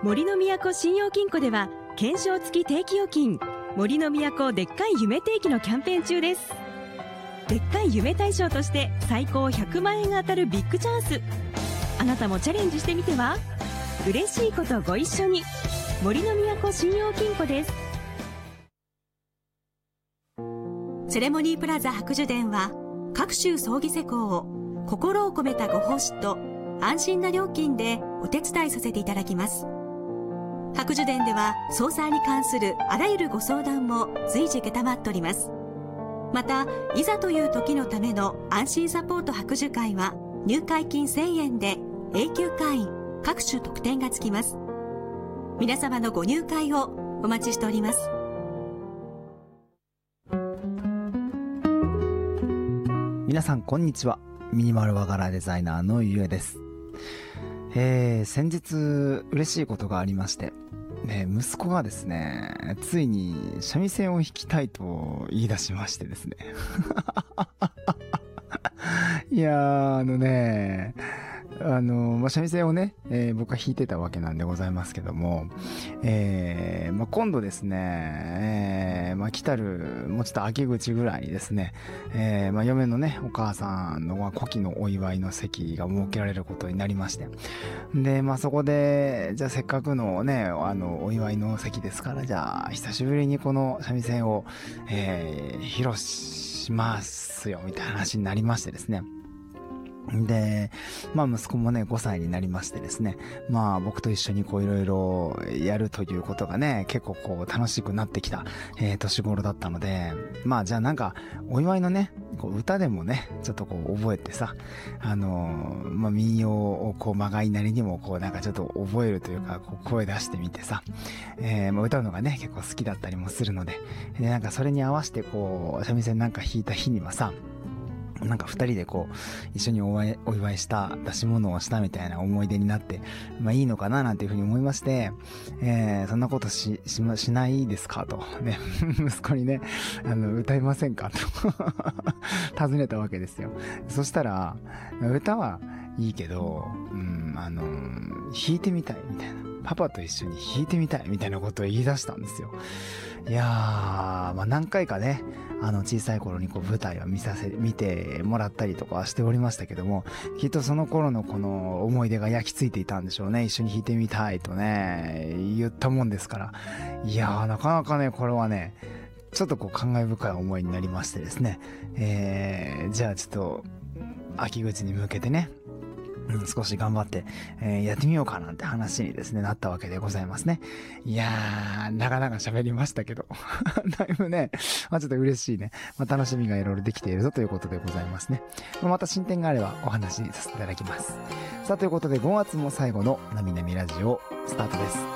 森の都信用金庫では懸賞付き定期預金森の都でっかい夢定期のキャンペーン中です。でっかい夢大賞として最高100万円が当たるビッグチャンス。あなたもチャレンジしてみては。嬉しいことご一緒に森の都信用金庫です。 セレモニープラザ白樹殿は各種葬儀施工を心を込めたご奉仕と安心な料金でお手伝いさせていただきます。白樹殿では葬祭に関するあらゆるご相談も随時承っております。またいざという時のための安心サポート白樹会は入会金1000円で永久会員各種特典がつきます。皆様のご入会をお待ちしております。 皆さんこんにちは。ミニマル和柄デザイナーのゆえです。先日嬉しいことがありまして、息子がですね、ついに三味線を弾きたいと言い出しましてですねいやー三味線をね、僕は弾いてたわけなんでございますけども、今度ですね、来たるもうちょっと秋口ぐらいにですね、嫁のねお母さんの古希のお祝いの席が設けられることになりまして、でそこでじゃあせっかくのねお祝いの席ですから、じゃあ久しぶりにこの三味線を、披露しますよみたいな話になりましてですね。で、息子もね、5歳になりましてですね、僕と一緒にいろいろやるということがね、結構楽しくなってきた、年頃だったので、じゃあお祝いのね、歌でもね、ちょっと覚えてさ、民謡をまがいなりにもちょっと覚えるというか、声出してみてさ、歌うのがね、結構好きだったりもするので、それに合わせて三味線弾いた日にはさ、二人で一緒にお祝いした出し物をしたみたいな思い出になって、いいのかななんていうふうに思いまして、そんなことしないですかと、ね、息子にね、歌いませんかと尋ねたわけですよ。そしたら、歌はいいけど、弾いてみたいみたいな。パパと一緒に弾いてみたいみたいなことを言い出したんですよ。いやー、何回かね、小さい頃に舞台を見てもらったりとかしておりましたけども、きっとその頃のこの思い出が焼き付いていたんでしょうね。一緒に弾いてみたいとね、言ったもんですから。いやー、なかなかね、これはね、ちょっと感慨深い思いになりましてですね。じゃあちょっと、秋口に向けてね、少し頑張って、やってみようかなんて話にですね、なったわけでございますね。いやー、長々喋りましたけど、だいぶね、ちょっと嬉しいね。楽しみがいろいろできているぞということでございますね。また進展があればお話しさせていただきます。さあ、ということで5月も最後のなみなみラジオスタートです。